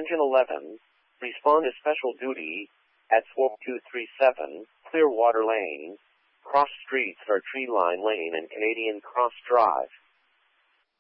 Engine 11, respond to special duty at Swope 237, Clearwater Lane, Cross Streets or Tree Line Lane and Canadian Cross Drive.